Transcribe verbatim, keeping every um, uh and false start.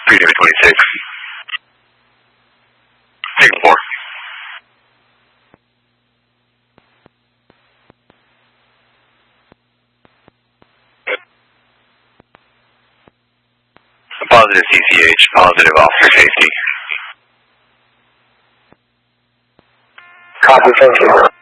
Freedom twenty-six. Signal four. Positive C C H, positive officer safety. Copy, thank you.